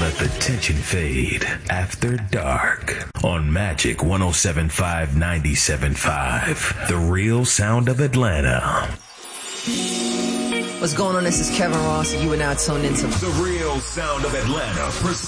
let the tension fade. After Dark on Magic 107.5 97.5. The real sound of Atlanta. What's going on? This is Kevin Ross, and you are now tuned into The real sound of Atlanta.